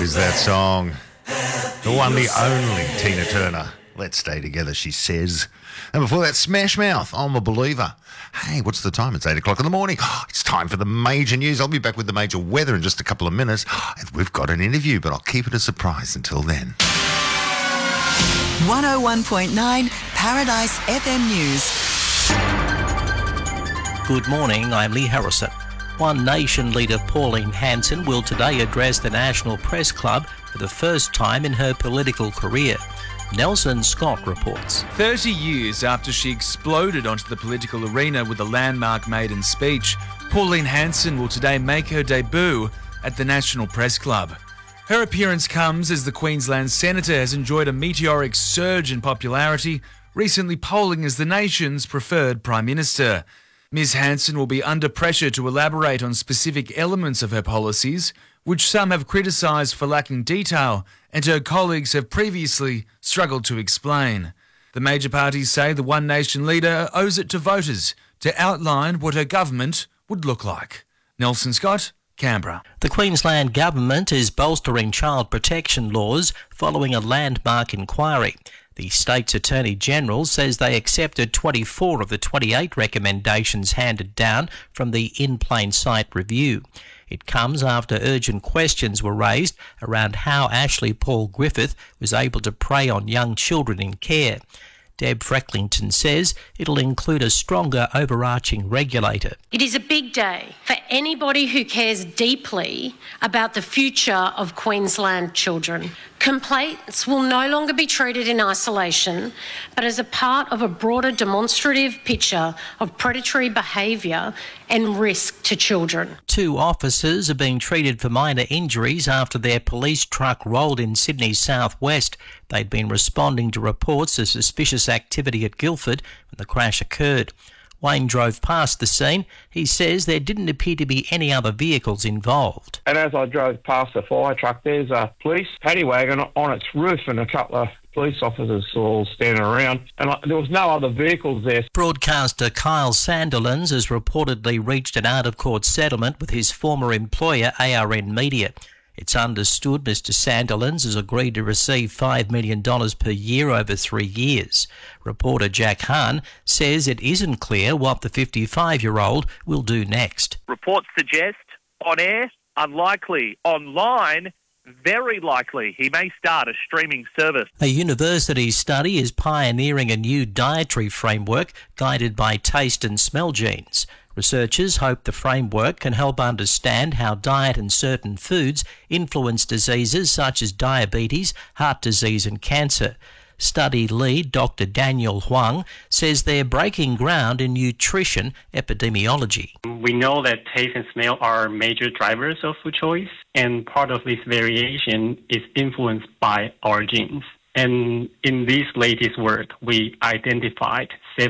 is that song? The one, the only Tina Turner. Let's stay together, she says. And before that, Smash Mouth, I'm a Believer. Hey, what's the time? It's 8 o'clock in the morning. It's time for the major news. I'll be back with the major weather in just a couple of minutes. And we've got an interview, but I'll keep it a surprise until then. 101.9 Paradise FM News. Good morning, I'm Lee Harrison. One Nation leader Pauline Hanson will today address the National Press Club for the first time in her political career. Nelson Scott reports. 30 years after she exploded onto the political arena with a landmark maiden speech, Pauline Hanson will today make her debut at the National Press Club. Her appearance comes as the Queensland Senator has enjoyed a meteoric surge in popularity, recently polling as the nation's preferred Prime Minister. Ms Hanson will be under pressure to elaborate on specific elements of her policies, which some have criticised for lacking detail, and her colleagues have previously struggled to explain. The major parties say the One Nation leader owes it to voters to outline what her government would look like. Nelson Scott, Canberra. The Queensland Government is bolstering child protection laws following a landmark inquiry. The state's Attorney-General says they accepted 24 of the 28 recommendations handed down from the In Plain Sight review. It comes after urgent questions were raised around how Ashley Paul Griffith was able to prey on young children in care. Deb Frecklington says it'll include a stronger overarching regulator. It is a big day for anybody who cares deeply about the future of Queensland children. Complaints will no longer be treated in isolation, but as a part of a broader demonstrative picture of predatory behaviour and risk to children. 2 officers are being treated for minor injuries after their police truck rolled in Sydney's southwest. They'd been responding to reports of suspicious activity at Guildford when the crash occurred. Wayne drove past the scene. He says there didn't appear to be any other vehicles involved. And as I drove past the fire truck, there's a police paddy wagon on its roof and a couple of police officers all standing around, and there was no other vehicles there. Broadcaster Kyle Sandilands has reportedly reached an out-of-court settlement with his former employer, ARN Media. It's understood Mr Sandilands has agreed to receive $5 million per year over 3 years. Reporter Jack Hahn says it isn't clear what the 55-year-old will do next. Reports suggest on air, unlikely. Online, very likely. He may start a streaming service. A university study is pioneering a new dietary framework guided by taste and smell genes. Researchers hope the framework can help understand how diet and certain foods influence diseases such as diabetes, heart disease and cancer. Study lead Dr. Daniel Huang says they're breaking ground in nutrition epidemiology. We know that taste and smell are major drivers of food choice, and part of this variation is influenced by our genes. And in this latest work, we identified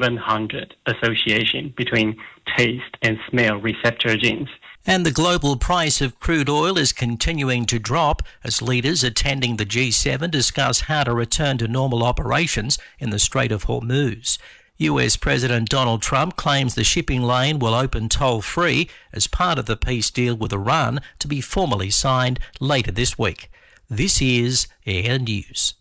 700 associations between taste and smell receptor genes. And the global price of crude oil is continuing to drop as leaders attending the G7 discuss how to return to normal operations in the Strait of Hormuz. US President Donald Trump claims the shipping lane will open toll-free as part of the peace deal with Iran to be formally signed later this week. This is Air News.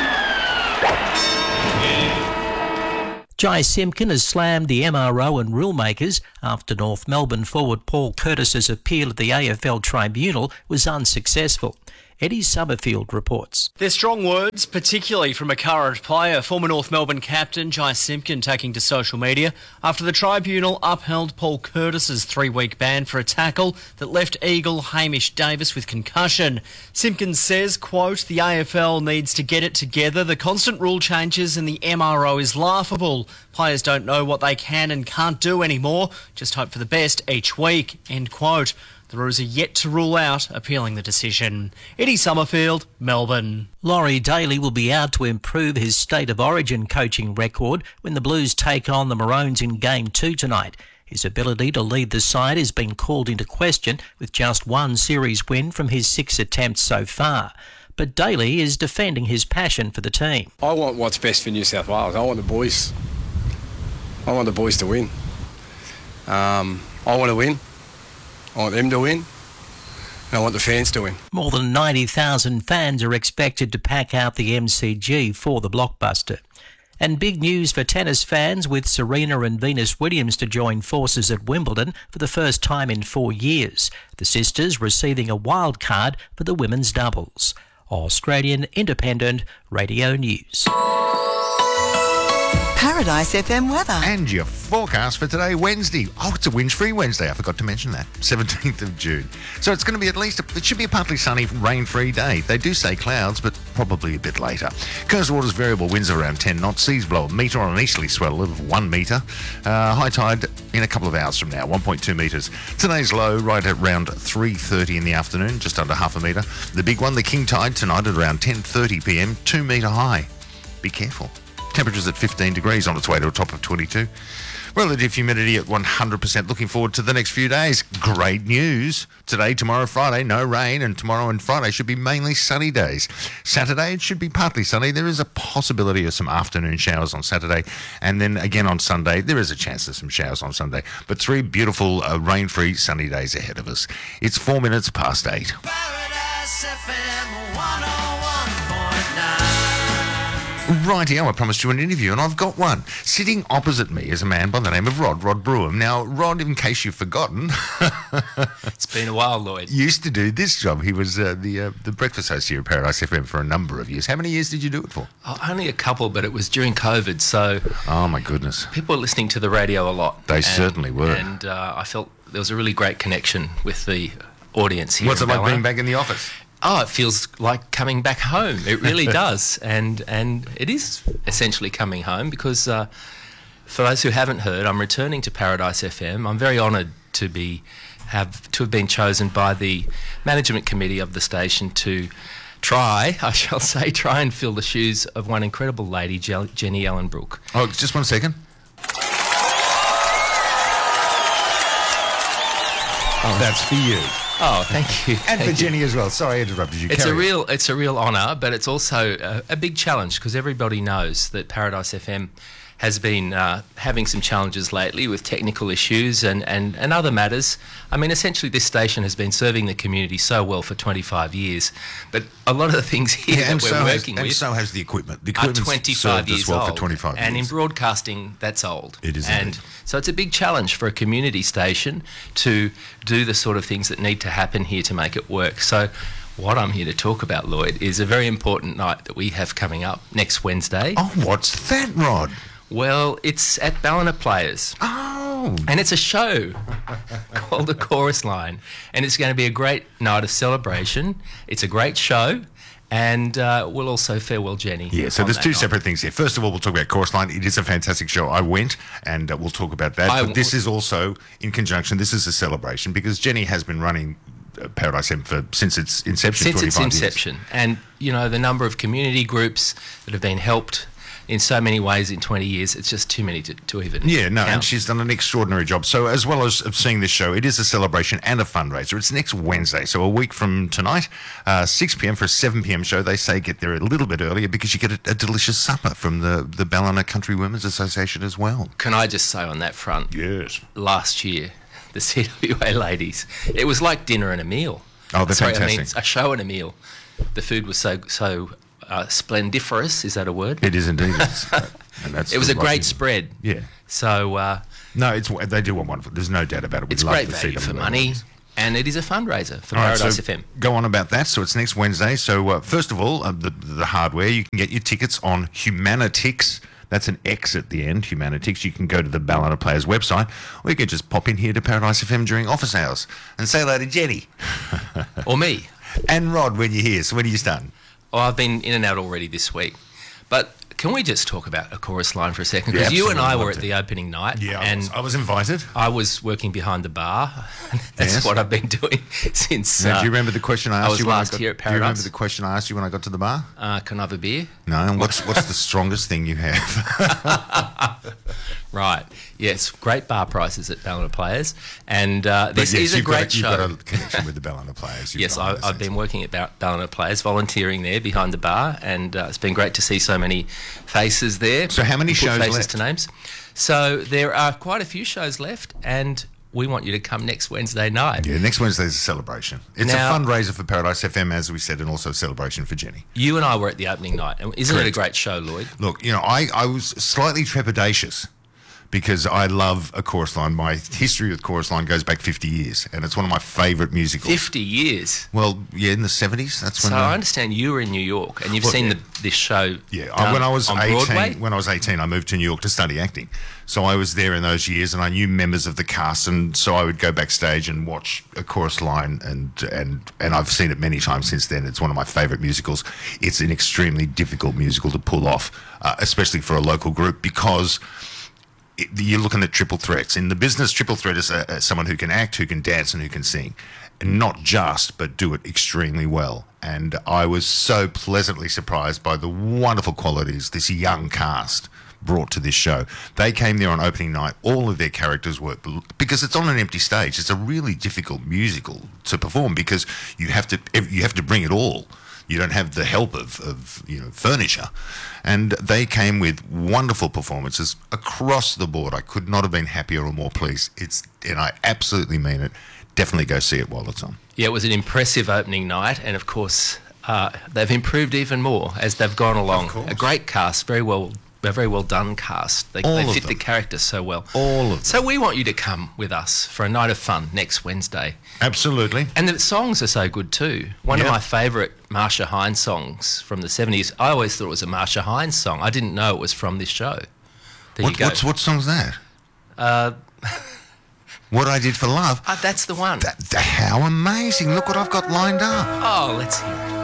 Jai Simpkin has slammed the MRO and rule makers after North Melbourne forward Paul Curtis's appeal at the AFL Tribunal was unsuccessful. Eddie Summerfield reports. They're strong words, particularly from a current player, former North Melbourne captain Jai Simpkin taking to social media after the tribunal upheld Paul Curtis's 3-week ban for a tackle that left Eagle Hamish Davis with concussion. Simpkin says, quote, the AFL needs to get it together. The constant rule changes and the MRO is laughable. Players don't know what they can and can't do anymore. Just hope for the best each week, end quote. The Roos are yet to rule out appealing the decision. Eddie Summerfield, Melbourne. Laurie Daly will be out to improve his State of Origin coaching record when the Blues take on the Maroons in Game 2 tonight. His ability to lead the side has been called into question with just one series win from his 6 attempts so far. But Daly is defending his passion for the team. I want what's best for New South Wales. I want the boys. I want the boys to win. I want to win. I want them to win. and I want the fans to win. More than 90,000 fans are expected to pack out the MCG for the blockbuster. And big news for tennis fans, with Serena and Venus Williams to join forces at Wimbledon for the first time in 4 years. The sisters receiving a wild card for the women's doubles. Australian Independent Radio News. Paradise FM weather. And your forecast for today, Wednesday. Oh, it's a wind-free Wednesday. I forgot to mention that. 17th of June. So it's going to be it should be a partly sunny, rain-free day. They do say clouds, but probably a bit later. Coastal waters variable, winds around 10 knots. Seas blow a metre on an easterly swell of 1 metre. High tide in a couple of hours from now, 1.2 metres. Today's low right at around 3:30 in the afternoon, just under half a metre. The big one, the king tide, tonight at around 10:30 p.m, 2 metre high. Be careful. Temperatures at 15 degrees, on its way to a top of 22. Relative humidity at 100%. Looking forward to the next few days. Great news. Today, tomorrow, Friday, no rain, and tomorrow and Friday should be mainly sunny days. Saturday, it should be partly sunny. There is a possibility of some afternoon showers on Saturday, and then again on Sunday, there is a chance of some showers on Sunday. But 3 beautiful, rain-free sunny days ahead of us. It's 4 minutes past 8. Paradise FM 101.9. Rightio, I promised you an interview, and I've got one. Sitting opposite me is a man by the name of Rod Brewham. Now, Rod, in case you've forgotten... It's been a while, Lloyd. Used to do this job. He was the breakfast host here at Paradise FM for a number of years. How many years did you do it for? Oh, only a couple, but it was during COVID, so... Oh, my goodness. People were listening to the radio a lot. They certainly were. And I felt there was a really great connection with the audience here. What's it like being back in the office? Oh, it feels like coming back home. It really does. And it is essentially coming home because for those who haven't heard, I'm returning to Paradise FM. I'm very honoured to have been chosen by the management committee of the station to try and fill the shoes of one incredible lady, Jenny Ellenbrook. Oh, just 1 second. Oh, that's for you. Oh, thank you. And for Jenny as well. Sorry I interrupted you. It's a real honour, but it's also a big challenge because everybody knows that Paradise FM has been having some challenges lately with technical issues and other matters. I mean, essentially this station has been serving the community so well for 25 years, but a lot of the things here that we're working with... And so has the equipment. The are equipment's 25 served years us well old. for 25 years. And in broadcasting, that's old. It is And indeed. so it's a big challenge for a community station to do the sort of things that need to happen here to make it work. So what I'm here to talk about, Lloyd, is a very important night that we have coming up next Wednesday. Oh, what's that, Rod? Well, it's at Ballina Players. Oh. And it's a show called The Chorus Line. And it's going to be a great night of celebration. It's a great show. And we'll also farewell Jenny. Yeah, so there's two separate things here. First of all, we'll talk about Chorus Line. It is a fantastic show. I went, and we'll talk about that. But this is also in conjunction. This is a celebration because Jenny has been running Paradise FM since its inception. Since its inception. Years. And, you know, the number of community groups that have been helped in so many ways in 20 years, it's just too many to even count. And she's done an extraordinary job. So as well as seeing this show, it is a celebration and a fundraiser. It's next Wednesday, so a week from tonight, 6 p.m. for a 7 p.m. show. They say get there a little bit earlier because you get a delicious supper from the Ballina Country Women's Association as well. Can I just say on that front? Yes. Last year, the CWA ladies, it was like dinner and a meal. Oh, they're fantastic. I mean, a show and a meal. The food was so splendiferous, is that a word? It is indeed. It was a great spread. Yeah. So... no, they do one wonderful. There's no doubt about it. It's great value for money, and it is a fundraiser for Paradise FM. Go on about that. So it's next Wednesday. So first of all, the hardware, you can get your tickets on Humanitix. That's an X at the end, Humanitix. You can go to the Ballina Players website, or you can just pop in here to Paradise FM during office hours and say hello to Jenny. Or me. And Rod when you're here. So when are you starting? Oh, I've been in and out already this week. But can we just talk about A Chorus Line for a second? Because you and I were at the opening night. Yeah, and I was invited. I was working behind the bar. That's what I've been doing since... Now, do you remember the question I asked you when I got here at Paradise? Do you remember the question I asked you when I got to the bar? Can I have a beer? No, and what's the strongest thing you have? Right. Yes, great bar prices at Ballina Players. And this is a great show. You've got a connection with the Ballina Players. Yes, I've been working at Ballina Players, volunteering there behind the bar, and it's been great to see so many faces there. So how many shows faces left? To names. So there are quite a few shows left, and we want you to come next Wednesday night. Yeah, next Wednesday's a celebration. It's Now- a fundraiser for Paradise FM, as we said, and also a celebration for Jenny. You and I were at the opening night. And isn't it a Correct. great show, Lloyd? Look, I was slightly trepidatious because I love A Chorus Line. My history with Chorus Line goes back 50 years, and it's one of my favourite musicals. 50 years. Well, yeah, in the 70s. That's when. So I understand you were in New York and you've Well, seen yeah. this show. Yeah, done when I was on 18, Broadway. when I was 18, I moved to New York to study acting. So I was there in those years, and I knew members of the cast, and so I would go backstage and watch A Chorus Line, and I've seen it many times since then. It's one of my favourite musicals. It's an extremely difficult musical to pull off, especially for a local group, because you're looking at triple threats. In the business, triple threat is someone who can act, who can dance, and who can sing. And not just, but do it extremely well. And I was so pleasantly surprised by the wonderful qualities this young cast brought to this show. They came there on opening night. All of their characters work because it's on an empty stage. It's a really difficult musical to perform because you have to bring it all. You don't have the help of furniture. And they came with wonderful performances across the board. I could not have been happier or more pleased. And I absolutely mean it. Definitely go see it while it's on. Yeah, it was an impressive opening night, and of course, they've improved even more as they've gone along. A great cast, a very well done cast. They All of fit them. the characters so well. All of them. So we want you to come with us for a night of fun next Wednesday. Absolutely. And the songs are so good too. One of Yep. my favourite Marsha Hines songs from the 70s, I always thought it was a Marsha Hines song. I didn't know it was from this show. There you go. What song's that? What I Did for Love. That's the one. How amazing. Look what I've got lined up. Oh, let's hear it.